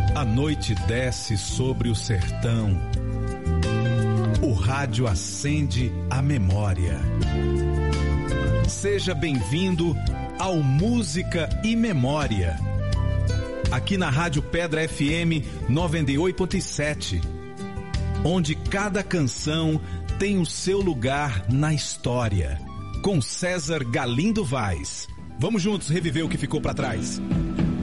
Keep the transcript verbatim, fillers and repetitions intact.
A noite desce sobre o sertão. O rádio acende a memória. Seja bem-vindo ao Música e Memória. Aqui na Rádio Pedra F M noventa e oito ponto sete, onde cada canção tem o seu lugar na história. Com César Galindo Vaz. Vamos juntos reviver o que ficou para trás.